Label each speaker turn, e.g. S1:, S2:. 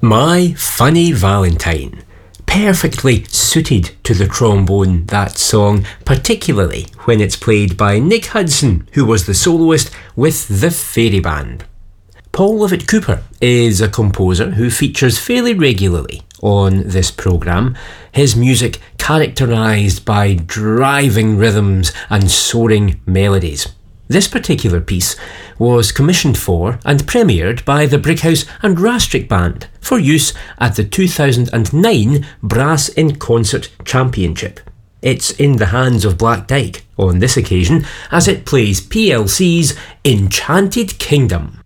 S1: My Funny Valentine. Perfectly suited to the trombone, that song, particularly when it's played by Nick Hudson, who was the soloist with the Fairy Band. Paul Lovett-Cooper is a composer who features fairly regularly on this programme, his music characterised by driving rhythms and soaring melodies. This particular piece was commissioned for and premiered by the Brighouse and Rastrick Band for use at the 2009 Brass in Concert Championship. It's in the hands of Black Dyke on this occasion as it plays PLC's Enchanted Kingdom.